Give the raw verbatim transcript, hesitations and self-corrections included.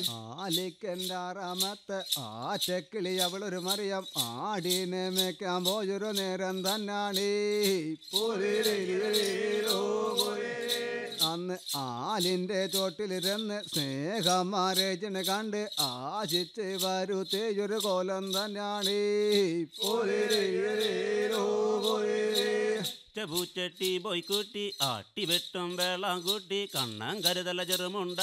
ആലിക്കെന്താറാമത്തെ ആ ചെക്കിളി അവളൊരു മറിയം ആടീനെ മേക്കാൻ പോയൊരു നേരം തന്നാണീ അന്ന് ആലിൻ്റെ ചോട്ടിലിരുന്ന് സ്നേഹമാരേജിനെ കണ്ട് ആശിച്ച് വരുത്തേയൊരു കോലം തന്നാണീ പൂച്ചട്ടി പോയിക്കൂട്ടി ആട്ടി വെട്ടും വേളാങ്കൂട്ടി കണ്ണാൻ കരുതല ചെറുമുണ്ട